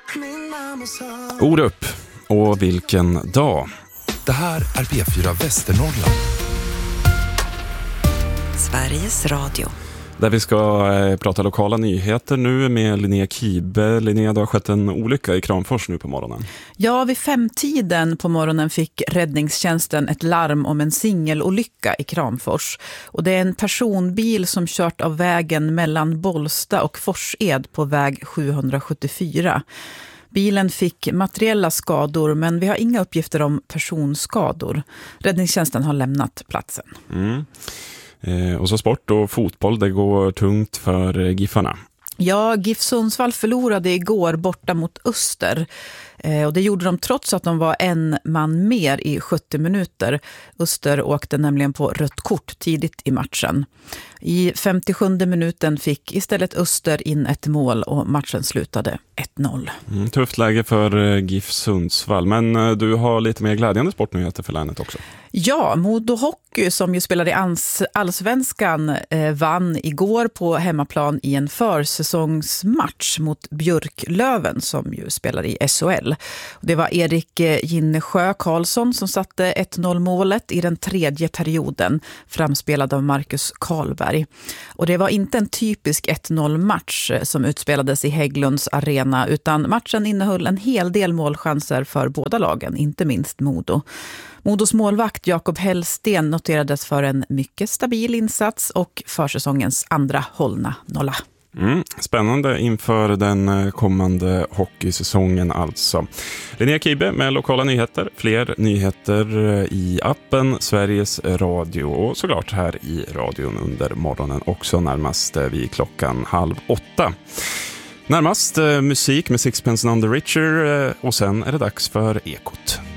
Orup, och vilken dag. Det här är P4 Västernorrland. Sveriges Radio. Där vi ska prata lokala nyheter nu med Linnea Kibe. Linnea, det har skett en olycka i Kramfors nu på morgonen. Ja, vid 5-tiden på morgonen fick räddningstjänsten ett larm om en singelolycka i Kramfors. Och det är en personbil som kört av vägen mellan Bollsta och Forsed på väg 774. Bilen fick materiella skador, men vi har inga uppgifter om personskador. Räddningstjänsten har lämnat platsen. Och så sport och fotboll, det går tungt för Giffarna. Ja, GIF Sundsvall förlorade igår borta mot Öster. Och det gjorde de trots att de var en man mer i 70 minuter. Öster åkte nämligen på rött kort tidigt i matchen. I 57:e minuten fick istället Öster in ett mål och matchen slutade 1-0. Tufft läge för GIF Sundsvall, men du har lite mer glädjande sportnyheter för länet också. Ja, Modo Hockey som ju spelade i Allsvenskan vann igår på hemmaplan i en försäsongsmatch mot Björklöven som ju spelar i SHL. Det var Erik Ginnesjö Karlsson som satte 1-0-målet i den 3:e perioden, framspelad av Marcus Karlberg. Och det var inte en typisk 1-0-match som utspelades i Hägglunds arena, utan matchen innehöll en hel del målchanser för båda lagen, inte minst Modo. Modos målvakt Jakob Hellsten noterades för en mycket stabil insats och försäsongens andra hållna nolla. Spännande inför den kommande hockeysäsongen alltså. Linnea Kibe med lokala nyheter. Fler nyheter i appen Sveriges Radio och såklart här i radion under morgonen också, närmast vid 7:30. Närmast musik med Sixpence None the Richer och sen är det dags för Ekot.